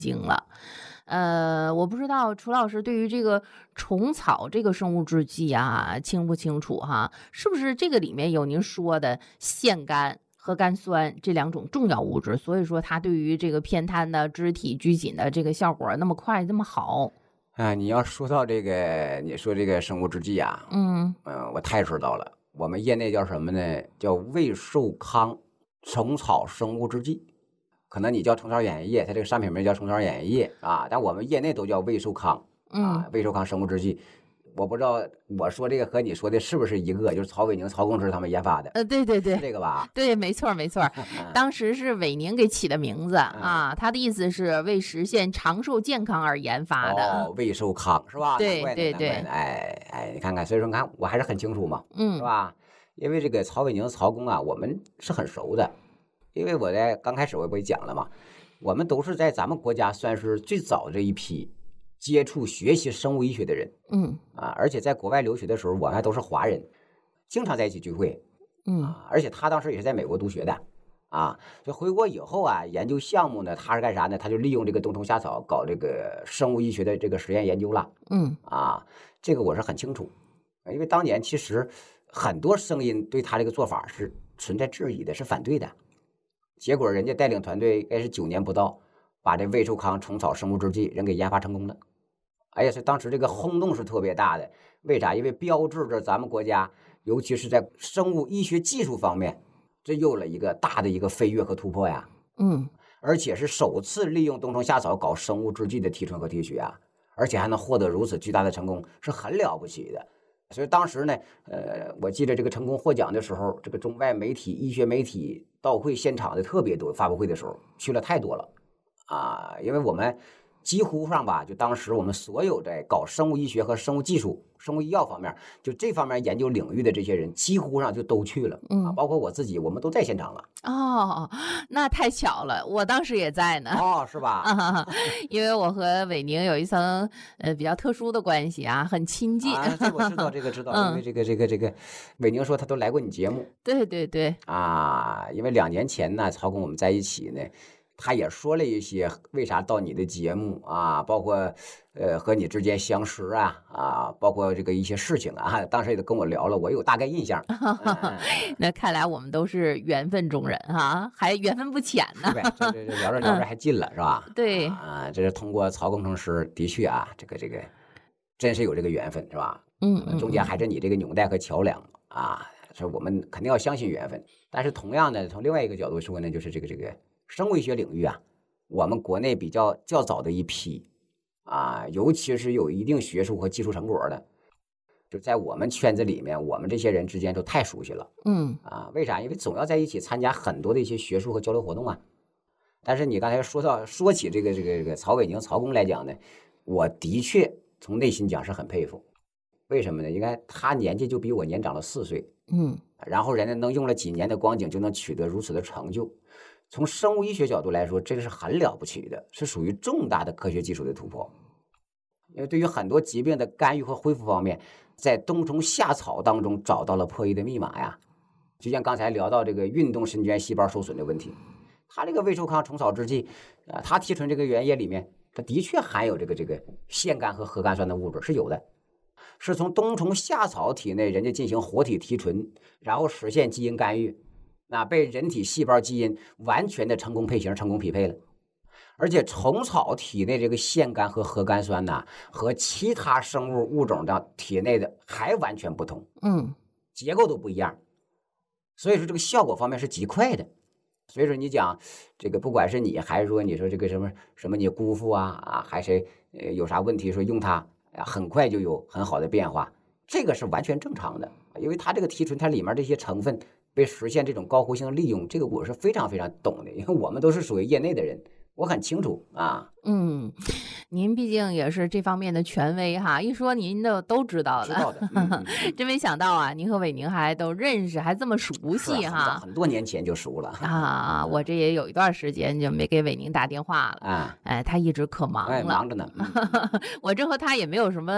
经了。我不知道楚老师对于这个虫草这个生物制剂啊，清不清楚哈？是不是这个里面有您说的腺苷、核苷酸这两种重要物质？所以说它对于这个偏瘫的肢体拘紧的这个效果那么快，那么好。 你要说到这个，你说这个生物制剂啊，我太知道了。我们业内叫什么呢？叫魏寿康虫草生物制剂。可能你叫虫草眼液，它这个商品名叫虫草眼液啊，但我们业内都叫魏寿康啊，魏寿康生物制剂。我不知道我说这个和你说的是不是一个，就是曹伟宁、曹公知他们研发的。 对对对， 是这个吧？ 对，没错没错。当时是伟宁给起的名字啊，他的意思是为实现长寿健康而研发的。 魏寿康是吧？ 对对对， 你看看，所以说你看我还是很清楚嘛，是吧？因为这个曹伟宁、曹公啊，我们是很熟的，因为我在刚开始我也讲了嘛，我们都是在咱们国家算是最早这一批接触学习生物医学的人，而且在国外留学的时候，我们还都是华人，经常在一起聚会，而且他当时也是在美国读学的，就回国以后啊，研究项目呢，他是干啥呢？他就利用这个冬虫夏草搞这个生物医学的这个实验研究了，这个我是很清楚，因为当年其实很多声音对他这个做法是存在质疑的，是反对的，结果人家带领团队应该是9年不到，把这魏寿康虫草生物制剂人给研发成功了。哎呀，是当时这个轰动是特别大的。为啥？因为标志着咱们国家，尤其是在生物医学技术方面，这又了一个大的一个飞跃和突破呀。而且是首次利用冬虫夏草搞生物制剂的提纯和提取啊，而且还能获得如此巨大的成功，是很了不起的。所以当时呢，我记得这个成功获奖的时候，这个中外媒体、医学媒体到会现场的特别多，发布会的时候去了太多了因为我们几乎上吧，就当时我们所有在搞生物医学和生物技术、生物医药方面，就这方面研究领域的这些人，几乎上就都去了，包括我自己，我们都在现场了。 那太巧了，我当时也在呢。 是吧？ 因为我和伟宁有一层比较特殊的关系啊，很亲近。 这我知道，这个知道，因为这个，伟宁说他都来过你节目。 对对对。 因为2年前呢，曹跟我们在一起呢。他也说了一些为啥到你的节目包括和你之间相识包括这个一些事情当时也跟我聊了，我有大概印象。 那看来我们都是缘分中人还缘分不浅呢。 这聊着聊着还近了是吧？ 对这是通过曹工程师的确这个真是有这个缘分是吧？中间还是你这个纽带和桥梁所以我们肯定要相信缘分。但是同样的，从另外一个角度说呢，就是这个生物医学领域我们国内比较早的一批尤其是有一定学术和技术成果的，就在我们圈子里面，我们这些人之间都太熟悉了。为啥？因为总要在一起参加很多的一些学术和交流活动但是你刚才说起这个曹伟宁、曹工来讲呢，我的确从内心讲是很佩服。为什么呢？应该他年纪就比我年长了4岁，然后人家能用了几年的光景就能取得如此的成就。从生物医学角度来说，这个是很了不起的，是属于重大的科学技术的突破。因为对于很多疾病的干预和恢复方面，在冬虫夏草当中找到了破译的密码就像刚才聊到这个运动神经元细胞受损的问题，它这个魏寿康虫草制剂它提纯这个原液里面，它的确含有这个腺苷和核苷酸的物质是有的，是从冬虫夏草体内人家进行活体提纯，然后实现基因干预。被人体细胞基因完全的成功配型、成功匹配了，而且虫草体内这个腺苷和核苷酸和其他生物物种的体内的还完全不同，结构都不一样，所以说这个效果方面是极快的。所以说你讲这个，不管是你还是说你说这个什么你姑父还是有啥问题说用它很快就有很好的变化，这个是完全正常的，因为它这个提纯它里面这些成分。被实现这种高活性利用，这个我是非常非常懂的，因为我们都是属于业内的人，我很清楚您毕竟也是这方面的权威一说您都知道的。真没想到您和伟宁还都认识，还这么熟悉很多年前就熟了我这也有一段时间就没给伟宁打电话了他一直可忙了， 忙着呢我这和他也没有什么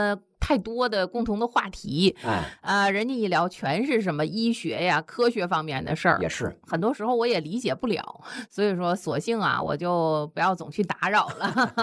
太多的共同的话题。人家一聊全是什么医学呀、科学方面的事儿， 也是很多时候我也理解不了，所以说索性啊，我就不要总去打扰了。